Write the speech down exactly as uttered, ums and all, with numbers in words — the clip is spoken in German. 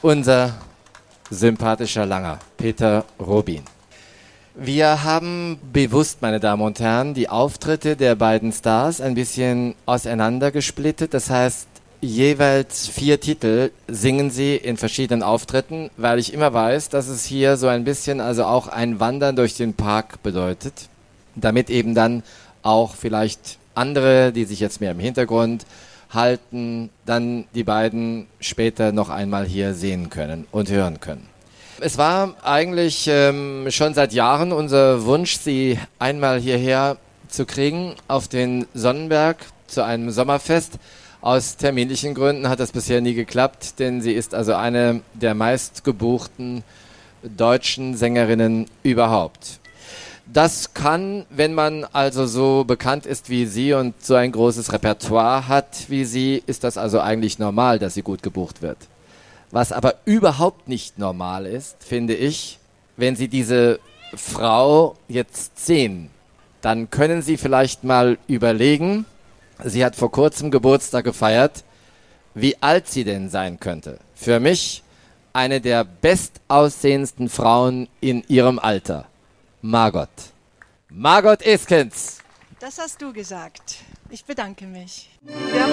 unser sympathischer Langer, Peter Robin. Wir haben bewusst, meine Damen und Herren, die Auftritte der beiden Stars ein bisschen auseinandergesplittet. Das heißt, jeweils vier Titel singen sie in verschiedenen Auftritten, weil ich immer weiß, dass es hier so ein bisschen also auch ein Wandern durch den Park bedeutet, damit eben dann auch vielleicht andere, die sich jetzt mehr im Hintergrund halten, dann die beiden später noch einmal hier sehen können und hören können. Es war eigentlich ähm, schon seit Jahren unser Wunsch, sie einmal hierher zu kriegen auf den Sonnenberg zu einem Sommerfest. Aus terminlichen Gründen hat das bisher nie geklappt, denn sie ist also eine der meistgebuchten deutschen Sängerinnen überhaupt. Das kann, wenn man also so bekannt ist wie sie und so ein großes Repertoire hat wie sie, ist das also eigentlich normal, dass sie gut gebucht wird. Was aber überhaupt nicht normal ist, finde ich, wenn Sie diese Frau jetzt sehen, dann können Sie vielleicht mal überlegen, sie hat vor kurzem Geburtstag gefeiert, wie alt sie denn sein könnte. Für mich eine der bestaussehendsten Frauen in ihrem Alter. Margot. Margot Iskens. Das hast du gesagt. Ich bedanke mich. Wir haben